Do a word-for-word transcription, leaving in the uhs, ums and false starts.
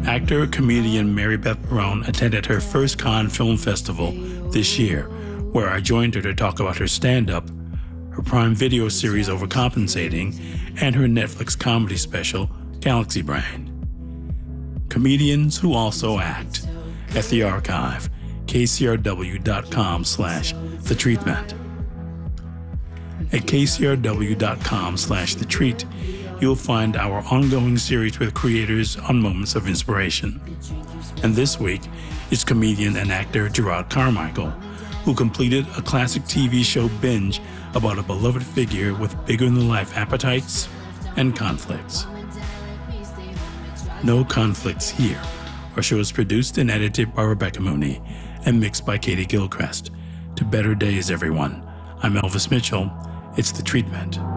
Actor-comedian Mary Beth Barone attended her first Cannes Film Festival this year, where I joined her to talk about her stand-up, her Prime Video series Overcompensating, and her Netflix comedy special, Galaxy Brain. Comedians who also act at the archive, kcrw.com slash the treatment. At kcrw.com slash the treat, you'll find our ongoing series with creators on moments of inspiration. And this week is comedian and actor Jerrod Carmichael, who completed a classic T V show binge about a beloved figure with bigger-than-life appetites and conflicts. No Conflicts Here. Our show is produced and edited by Rebecca Mooney and mixed by Katie Gilchrist. To better days, everyone. I'm Elvis Mitchell. It's The Treatment.